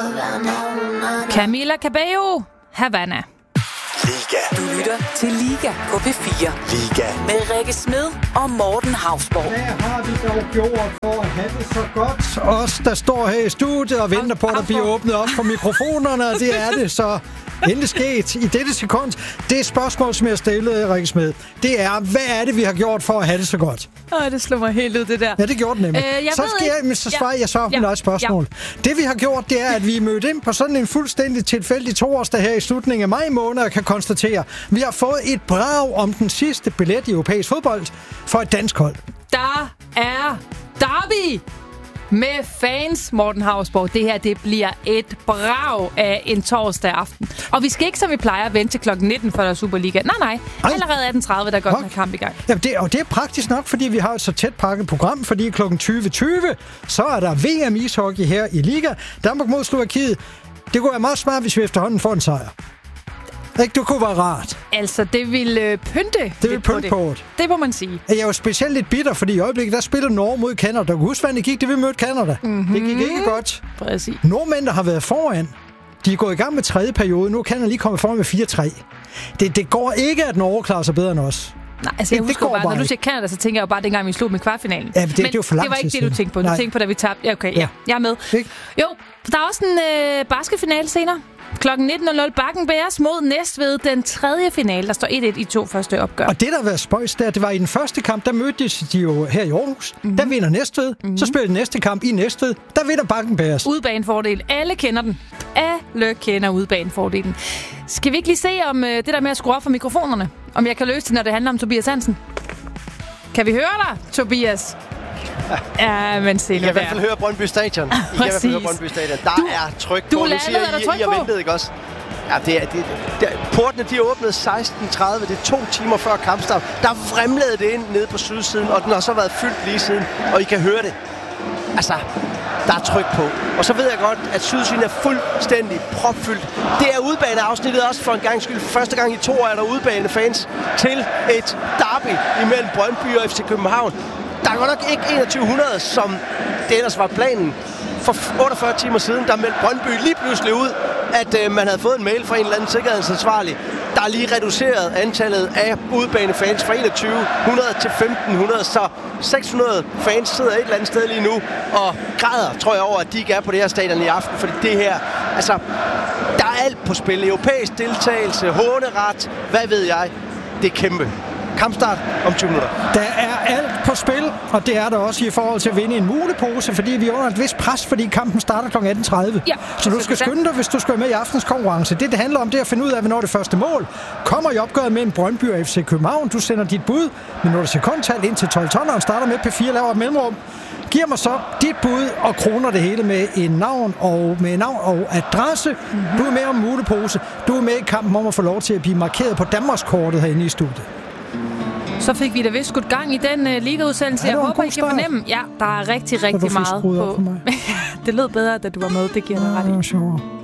Camila Cabello, Havana. Liga. Du lytter til Liga på P4. Liga. Med Rikke Smed og Morten Hausborg. Hvad har vi dog gjort for at have det så godt? Os, der står her i studiet og venter på, at der bliver åbnet op for mikrofonerne, og det er det så endelig sket i dette sekund. Det spørgsmål, som jeg stillede, Rikke Smed, det er, hvad er det, vi har gjort for at have det så godt? Det slår mig helt ud, det der. Ja, det gjorde det nemlig. Så svarer jeg så på et spørgsmål. Det, vi har gjort, det er, at vi er mødt ind på sådan en fuldstændig tilfældig torsdag her i slutningen af maj måned, og kan konstatere, at vi har fået et brag om den sidste billet i europæisk fodbold for et dansk hold. Der er derby med fans, Morten Hausborg. Det her, det bliver et brag af en torsdag aften. Og vi skal ikke, som vi plejer, at vente til klokken 19 for der er Superliga. Nej. Allerede 18.30, der går den her kamp i gang. Ja, og det er praktisk nok, fordi vi har et så tæt pakket program, fordi klokken 20.20, så er der VM ishockey her i Liga. Danmark mod Slovakiet. Det kunne være meget smart, hvis vi efterhånden får en sejr. Ikke, det kunne være rart. Altså, det vil pynte. Det vil pynte på det. Det må man sige. Jeg er jo specielt lidt bitter, fordi i øjeblikket, der spiller Norge mod Canada. Du kan huske, hvordan det gik, det vi mødte Canada. Mm-hmm. Det gik ikke godt. Præcis. Nordmænd, der har været foran, de er gået i gang med tredje periode. Nu er Canada lige kommet foran med 4-3. Det går ikke, at Norge klarer sig bedre end os. Nej, altså jeg husker bare, når du siger Canada, så tænker jeg jo bare, dengang vi slog med kvartfinalen. Ja, det er jo for lang det var ikke tid det, du tænkte på. Du tænkte på, da vi tabte. Ja, okay, ja. Jeg er med. Ikke? Jo, der er også en basketfinale senere. Klokken 19.00 Bakken Bears mod Næstved, den tredje finale. Der står 1-1 i 2 første opgør. Og det, der var spøjs der, det var i den første kamp, der mødtes de jo her i Aarhus. Mm-hmm. Der vinder Næstved. Mm-hmm. Så spiller de næste kamp i Næstved. Der vinder Bakken Bears. Udbanefordel. Alle kender den. Alle kender udbanefordelen. Skal vi ikke lige se om det der med at skrue op for mikrofonerne? Om jeg kan løse det, når det handler om Tobias Hansen? Kan vi høre dig, Tobias? Ja, men se I kan i hvert fald høre Brøndby Stadion. Der er tryk på. Nu siger I har ventet, ikke også? Ja, portene, de åbnede 16.30. Det er 2 timer før kampstart. Der vrimlede det ind nede på sydsiden, og den har så været fyldt lige siden. Og I kan høre det. Altså, der er tryk på. Og så ved jeg godt, at sydsiden er fuldstændig propfyldt. Det er udbaneafsnittet også for en gang skyld. Første gang i 2 år er der udbanefans til et derby imellem Brøndby og FC København. Der er godt nok ikke 2100, som det ellers var planen. For 48 timer siden, der meldte Brøndby lige pludselig ud, at man havde fået en mail fra en eller anden sikkerhedsansvarlig, der er lige reduceret antallet af udbanefans fra 2100 til 1500, så 600 fans sidder et eller andet sted lige nu og græder, tror jeg, over, at de ikke er på det her stadion i aften, fordi det her, altså, der er alt på spil. Europæisk deltagelse, håneret, hvad ved jeg, det er kæmpe. Kampstart om 20 minutter. Der er alt på spil, og det er der også i forhold til at vinde en mulepose, fordi vi er under et vist pres, fordi kampen starter kl. 18.30. Ja, så du skal skynde dig, hvis du skal med i aftens konkurrence. Det handler om, det at finde ud af, hvornår det første mål kommer i opgøret mellem Brøndby og FC København. Du sender dit bud minutter sekundtal ind til 12-tonneren, starter med P4, laver et mellemrum. Giv mig så dit bud og kroner det hele med en navn og adresse. Mm-hmm. Du er med om mulepose. Du er med i kampen om at få lov til at blive markeret på Danmarkskortet herinde i studiet. Så fik vi da vist skudt gang i den ligaudsendelse. Jeg håber, I kan fornemme. Ja, der er rigtig meget på. Det lød bedre, da du var med. Det giver dig ret i.